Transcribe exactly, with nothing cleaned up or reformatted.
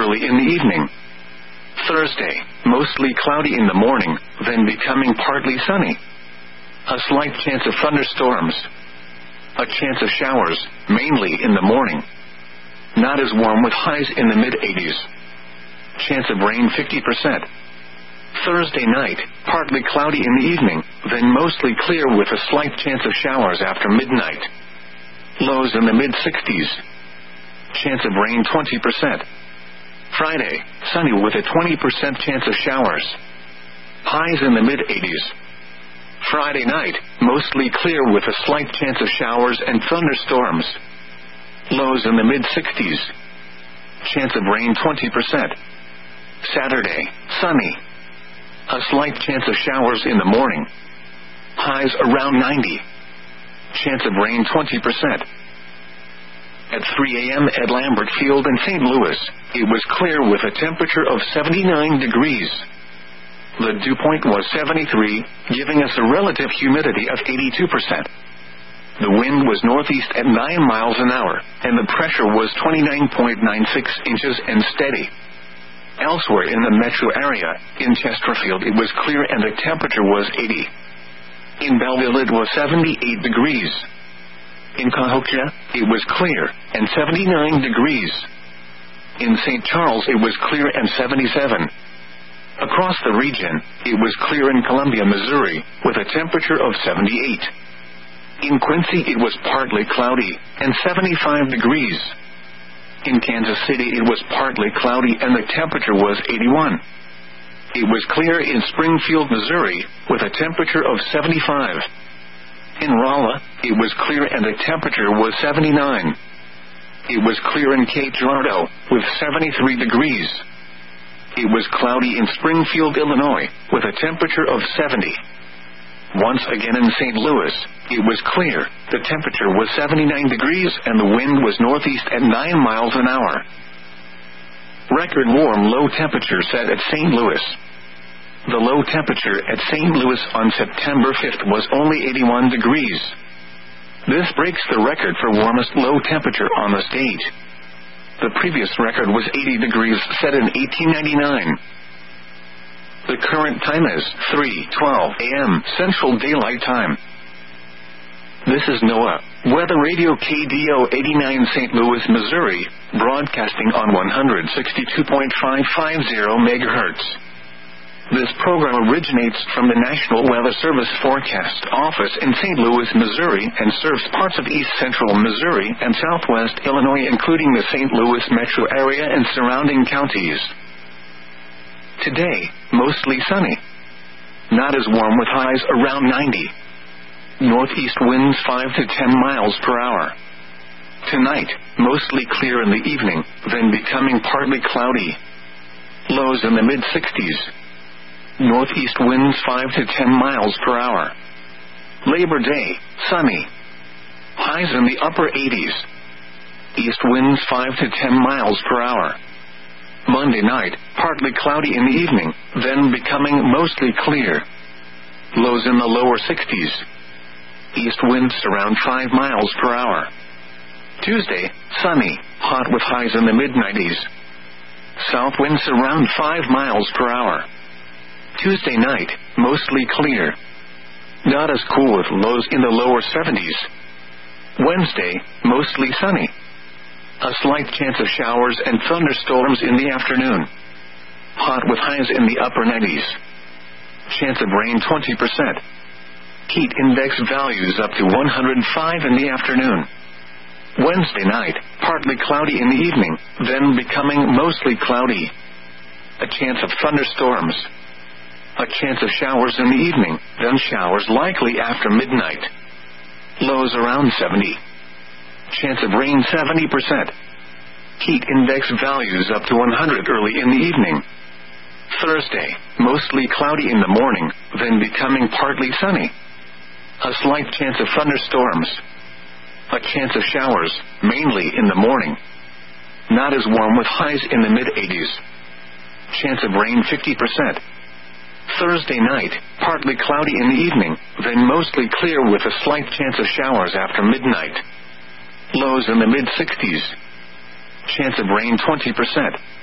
early in the evening. Thursday, mostly cloudy in the morning, then becoming partly sunny. A slight chance of thunderstorms. A chance of showers, mainly in the morning. Not as warm with highs in the mid eighties. Chance of rain fifty percent. Thursday night, partly cloudy in the evening, then mostly clear with a slight chance of showers after midnight. Lows in the mid sixties. Chance of rain twenty percent. Friday, sunny with a twenty percent chance of showers. Highs in the mid eighties. Friday night, mostly clear with a slight chance of showers and thunderstorms. Lows in the mid sixties. Chance of rain twenty percent. Saturday, sunny. A slight chance of showers in the morning. Highs around ninety. Chance of rain twenty percent. At three a.m. at Lambert Field in Saint Louis, it was clear with a temperature of seventy-nine degrees. The dew point was seventy-three, giving us a relative humidity of eighty-two percent. The wind was northeast at nine miles an hour, and the pressure was twenty-nine point nine six inches and steady. Elsewhere in the metro area, in Chesterfield it was clear and the temperature was eighty. In Belleville it was seventy-eight degrees. In Cahokia, it was clear, and seventy-nine degrees. In Saint Charles it was clear and seventy-seven. Across the region, it was clear in Columbia, Missouri, with a temperature of seventy-eight. In Quincy it was partly cloudy, and seventy-five degrees. In Kansas City it was partly cloudy and the temperature was eighty-one. It was clear in Springfield, Missouri, with a temperature of seventy-five. In Rolla, it was clear and the temperature was seventy-nine. It was clear in Cape Girardeau, with seventy-three degrees. It was cloudy in Springfield, Illinois, with a temperature of seventy. Once again in Saint Louis, it was clear, the temperature was seventy-nine degrees and the wind was northeast at nine miles an hour. Record warm low temperature set at Saint Louis. The low temperature at Saint Louis on September fifth was only eighty-one degrees. This breaks the record for warmest low temperature on the state. The previous record was eighty degrees set in eighteen ninety-nine. The current time is three twelve a.m. Central Daylight Time. This is NOAA, Weather Radio K D O eighty-nine Saint Louis, Missouri, broadcasting on one sixty-two point five five zero megahertz. This program originates from the National Weather Service Forecast Office in Saint Louis, Missouri, and serves parts of east central Missouri and southwest Illinois, including the Saint Louis metro area and surrounding counties. Today, mostly sunny. Not as warm with highs around ninety. Northeast winds five to ten miles per hour. Tonight, mostly clear in the evening, then becoming partly cloudy. Lows in the mid sixties. Northeast winds five to ten miles per hour. Labor Day, sunny. Highs in the upper eighties. East winds five to ten miles per hour. Monday night, partly cloudy in the evening, then becoming mostly clear. Lows in the lower sixties. East winds around five miles per hour. Tuesday, sunny, hot with highs in the mid nineties. South winds around five miles per hour. Tuesday night, mostly clear. Not as cool with lows in the lower seventies. Wednesday, mostly sunny. A slight chance of showers and thunderstorms in the afternoon. Hot with highs in the upper nineties. Chance of rain twenty percent. Heat index values up to one hundred five in the afternoon. Wednesday night, partly cloudy in the evening, then becoming mostly cloudy. A chance of thunderstorms. A chance of showers in the evening, then showers likely after midnight. Lows around seventy. Chance of rain seventy percent. Heat index values up to one hundred early in the evening. Thursday, mostly cloudy in the morning, then becoming partly sunny. A slight chance of thunderstorms. A chance of showers, mainly in the morning. Not as warm with highs in the mid eighties. Chance of rain fifty percent. Thursday night, partly cloudy in the evening, then mostly clear with a slight chance of showers after midnight. Lows in the mid sixties. Chance of rain twenty percent.